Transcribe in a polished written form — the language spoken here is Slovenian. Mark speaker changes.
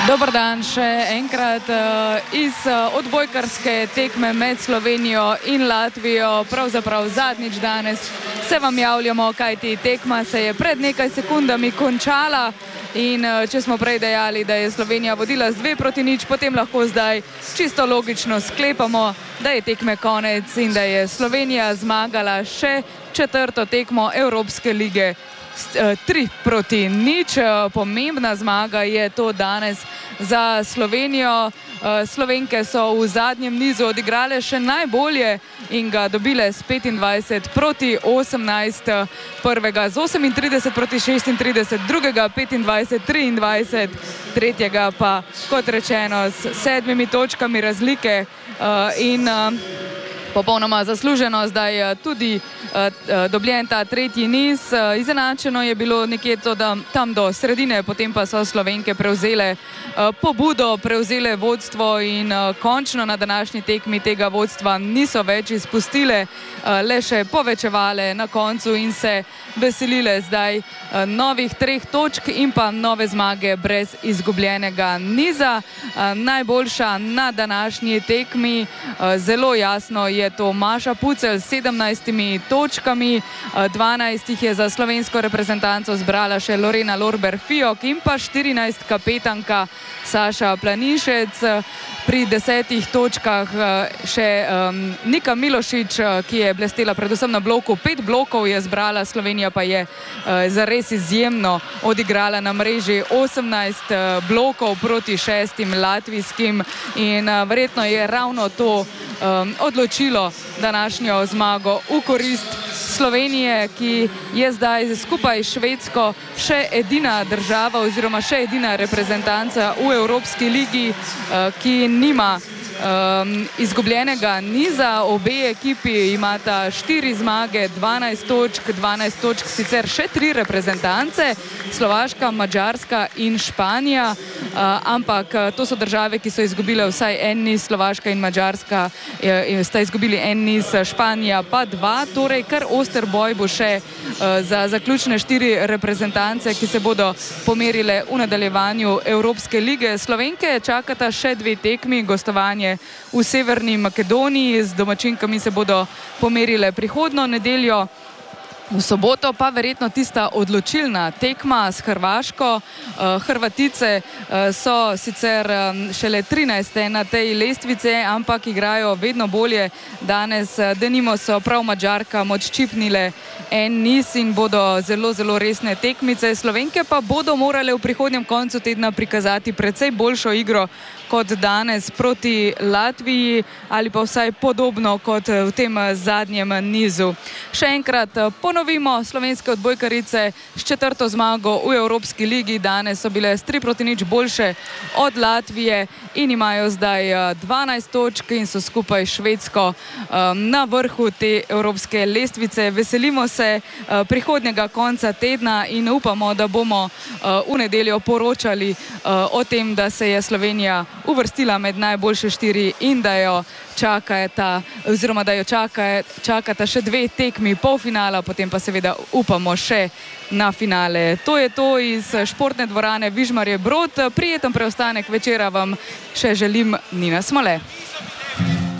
Speaker 1: Dober dan še enkrat iz odbojkarske tekme med Slovenijo in Latvijo. Pravzaprav zadnjič danes se vam javljamo, kajti tekma se je pred nekaj sekundami končala in če smo prej dejali, da je Slovenija vodila z 2-0, potem lahko zdaj čisto logično sklepamo, da je tekme konec in da je Slovenija zmagala še četrto tekmo Evropske lige 3-0. Pomembna zmaga je to danes za Slovenijo. Slovenke so v zadnjem nizu odigrale še najbolje in ga dobile s 25-18, prvega z 38-36, drugega 25-23, tretjega pa, kot rečeno, s 7 točkami razlike in popolnoma zasluženo zdaj tudi dobljen ta tretji niz. Izenačeno je bilo nekje tam do sredine, potem pa so Slovenke prevzele pobudo, prevzele vodstvo in končno na današnji tekmi tega vodstva niso več izpustile, le še povečevale na koncu in se veselile zdaj novih 3 točk in pa nove zmage brez izgubljenega niza. Najboljša na današnji tekmi, zelo jasno je to Maša Pucelj s 17 točkami, 12 jih je za slovensko reprezentanco zbrala še Lorena Lorber-Fijok in pa 14 kapetanka Saša Planinšec. Pri 10 točkah še Nika Milošič, ki je blestela predvsem na bloku. 5 blokov je zbrala, Slovenija pa je zares izjemno odigrala na mreži. 18 blokov proti 6 latvijskim in verjetno je ravno to odločilo današnjo zmago v korist Slovenije, ki je zdaj skupaj s Švedsko še edina država oziroma še edina reprezentanca v Evropski ligi, ki nima izgubljenega niza. Obe ekipi imata 4 zmage, 12 točk, sicer še 3 reprezentance, Slovaška, Madžarska in Španija, ampak to so države, ki so izgubile vsaj en niz. Slovaška in Madžarska sta izgubili en niz, Španija pa 2, torej kar oster boj bo še za zaključne 4 reprezentance, ki se bodo pomerile v nadaljevanju Evropske lige. Slovenke čakata še 2 tekmi, gostovanje v Severni Makedoniji, z domačinkami se bodo pomerile prihodnjo nedeljo. V soboto pa verjetno tista odločilna tekma s Hrvaško. Hrvatice so sicer šele 13. na tej lestvici, ampak igrajo vedno bolje. Danes denimo so prav Madžarkam odščipnile en niz in bodo zelo, zelo resne tekmice. Slovenke pa bodo morale v prihodnjem koncu tedna prikazati precej boljšo igro kot danes proti Latviji ali pa vsaj podobno kot v tem zadnjem nizu. Še enkrat ponovimo, slovenske odbojkarice s 4. zmago v Evropski ligi, danes so bile s 3-0 boljše od Latvije in imajo zdaj 12 točk in so skupaj s Švedsko na vrhu te evropske lestvice. Veselimo se prihodnjega konca tedna in upamo, da bomo v nedeljo poročali o tem, da se je Slovenija uvrstila med najboljše 4 in da jo čakata še 2 tekmi polfinala, potem pa seveda upamo še na finale. To je to iz športne dvorane Vižmarje Brod. Prijeten preostanek večera vam še želim, Nina Smole.